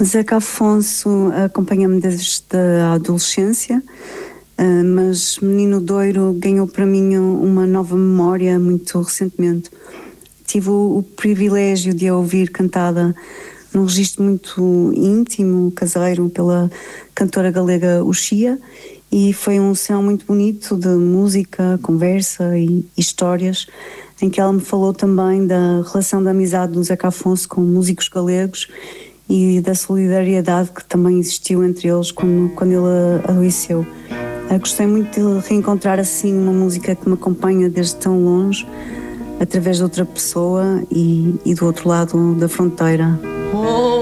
Zeca Afonso acompanha-me desde a adolescência, mas Menino Doiro ganhou para mim uma nova memória muito recentemente. Tive o privilégio de a ouvir cantada num registro muito íntimo, caseiro, pela cantora galega Uxia, e foi um sinal muito bonito de música, conversa e histórias, em que ela me falou também da relação de amizade do Zeca Afonso com músicos galegos e da solidariedade que também existiu entre eles quando ele adoeceu. Gostei muito de reencontrar assim uma música que me acompanha desde tão longe, através de outra pessoa e do outro lado da fronteira.